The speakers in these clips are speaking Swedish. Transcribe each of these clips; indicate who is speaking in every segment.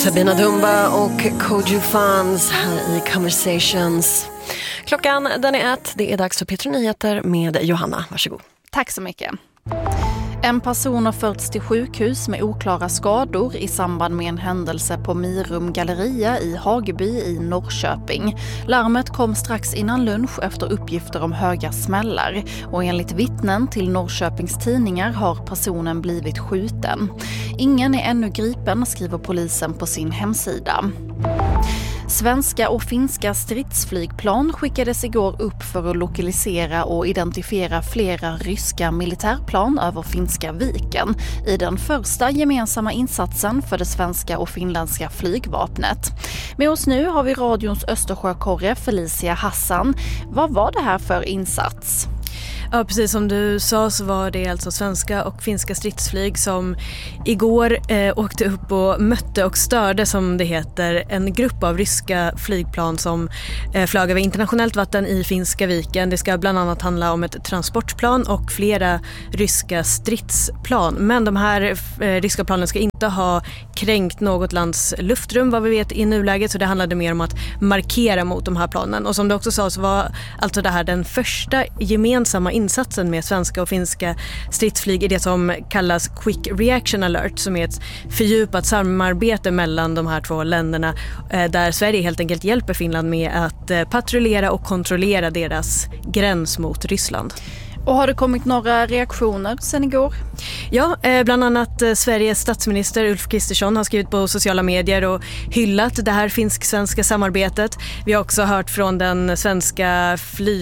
Speaker 1: Sabina Dumba och Koju Fans här i Conversations. Klockan den är 1. Det är dags för Petro Nyheter med Johanna. Varsågod.
Speaker 2: Tack så mycket. En person har förts till sjukhus med oklara skador i samband med en händelse på Mirum Galleria i Hageby i Norrköping. Larmet kom strax innan lunch efter uppgifter om höga smällar. Och enligt vittnen till Norrköpings tidningar har personen blivit skjuten. Ingen är ännu gripen, skriver polisen på sin hemsida. Svenska och finska stridsflygplan skickades igår upp för att lokalisera och identifiera flera ryska militärplan över Finska viken i den första gemensamma insatsen för det svenska och finländska flygvapnet. Med oss nu har vi radions Östersjökorre Felicia Hassan. Vad var det här för insats?
Speaker 3: Ja, precis som du sa så var det alltså svenska och finska stridsflyg som igår åkte upp och mötte och störde, som det heter, en grupp av ryska flygplan som flög över internationellt vatten i Finska viken. Det ska bland annat handla om ett transportplan och flera ryska stridsplan. Men de här ryska planen ska inte ha kränkt något lands luftrum, vad vi vet i nuläget, så det handlade mer om att markera mot de här planen. Och som du också sa så var alltså det här den första gemensamma insatsen med svenska och finska stridsflyg i det som kallas Quick Reaction Alert, som är ett fördjupat samarbete mellan de här två länderna där Sverige helt enkelt hjälper Finland med att patrullera och kontrollera deras gräns mot Ryssland.
Speaker 2: Och har det kommit några reaktioner sen igår?
Speaker 3: Ja, bland annat Sveriges statsminister Ulf Kristersson har skrivit på sociala medier och hyllat det här finsk-svenska samarbetet. Vi har också hört från den svenska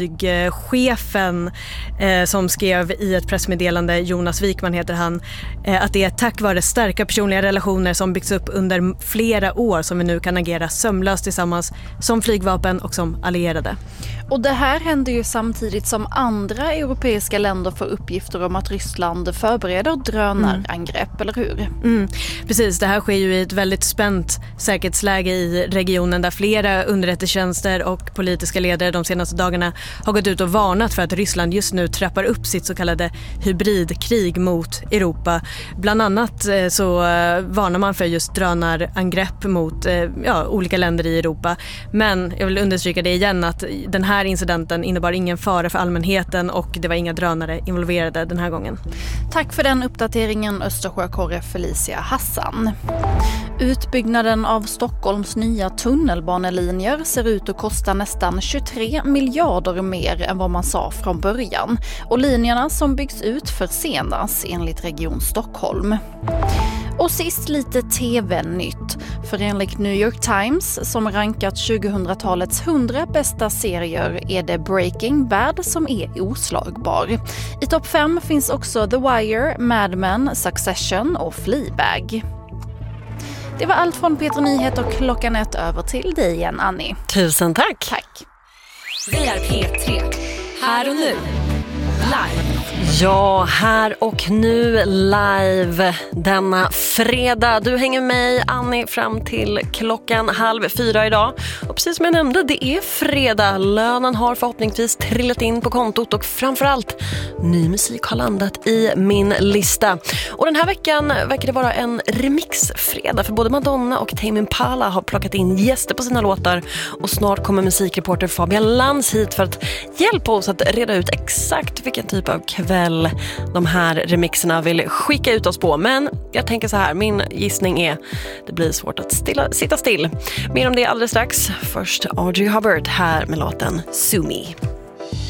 Speaker 3: flygchefen som skrev i ett pressmeddelande, Jonas Wikman heter han, att det är tack vare starka personliga relationer som byggts upp under flera år som vi nu kan agera sömlöst tillsammans som flygvapen och som allierade.
Speaker 2: Och det här händer ju samtidigt som andra europeiska länder får uppgifter om att Ryssland förbereder drönarangrepp, eller hur?
Speaker 3: Precis, det här sker ju i ett väldigt spänt säkerhetsläge i regionen där flera underrättelsetjänster och politiska ledare de senaste dagarna har gått ut och varnat för att Ryssland just nu trappar upp sitt så kallade hybridkrig mot Europa. Bland annat så varnar man för just drönarangrepp mot olika länder i Europa. Men jag vill understryka det igen att den här incidenten innebar ingen fara för allmänheten och det var inga drönare involverade den här gången.
Speaker 2: Tack för den uppdateringen, Östersjökorre Felicia Hassan. Utbyggnaden av Stockholms nya tunnelbanelinjer ser ut att kosta nästan 23 miljarder mer än vad man sa från början. Och linjerna som byggs ut försenas enligt Region Stockholm. Och sist lite TV-nytt. För enligt New York Times, som rankat 2000-talets 100 bästa serier, är det Breaking Bad som är oslagbar. I topp 5 finns också The Wire, Mad Men, Succession och Fleabag. Det var allt från Petro Nyheter och klockan 1 över till dig igen, Annie.
Speaker 1: Tusen tack.
Speaker 2: Tack.
Speaker 4: Vi är P3. Här och nu. Live.
Speaker 1: Ja, här och nu live denna fredag. Du hänger med mig, Annie, fram till klockan 3:30 idag. Och precis som jag nämnde, det är fredag. Lönen har förhoppningsvis trillat in på kontot och framförallt ny musik har landat i min lista. Och den här veckan verkar det vara en remixfredag för både Madonna och Tame Impala har plockat in gäster på sina låtar. Och snart kommer musikreporter Fabian Lantz hit för att hjälpa oss att reda ut exakt vilken typ av kväll de här remixerna vill skicka ut oss på. Men jag tänker så här, min gissning är det blir svårt att sitta still. Mer om det alldeles strax. Först Audrey Hubbard här med låten Sue Me.